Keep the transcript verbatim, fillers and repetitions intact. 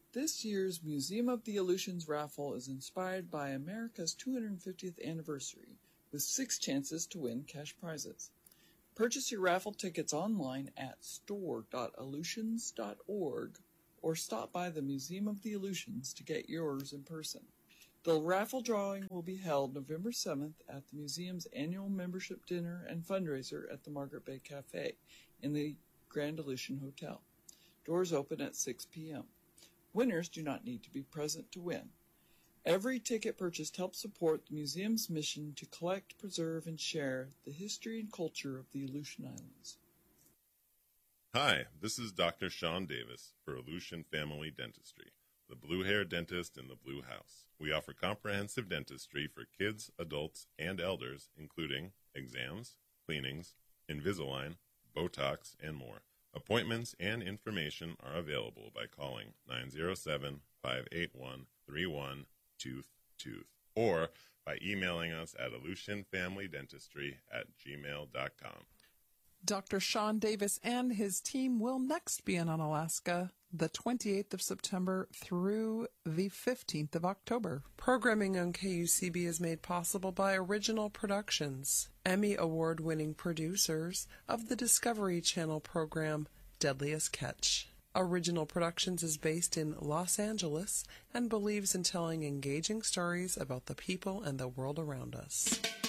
This year's Museum of the Aleutians raffle is inspired by America's two hundred fiftieth anniversary, with six chances to win cash prizes. Purchase your raffle tickets online at store dot aleutians dot org or stop by the Museum of the Aleutians to get yours in person. The raffle drawing will be held November seventh at the museum's annual membership dinner and fundraiser at the Margaret Bay Cafe in the Grand Aleutian Hotel. Doors open at six p.m. Winners do not need to be present to win. Every ticket purchased helps support the museum's mission to collect, preserve, and share the history and culture of the Aleutian Islands. Hi, this is Doctor Sean Davis for Aleutian Family Dentistry, the Blue Hair Dentist in the Blue House. We offer comprehensive dentistry for kids, adults, and elders, including exams, cleanings, Invisalign, Botox, and more. Appointments and information are available by calling nine zero seven, five eight one, three one two two or by emailing us at aleutian family dentistry at gmail dot com. Doctor Sean Davis and his team will next be in Unalaska the twenty-eighth of September through the fifteenth of October. Programming on K U C B is made possible by Original Productions, Emmy Award-winning producers of the Discovery Channel program Deadliest Catch. Original Productions is based in Los Angeles and believes in telling engaging stories about the people and the world around us.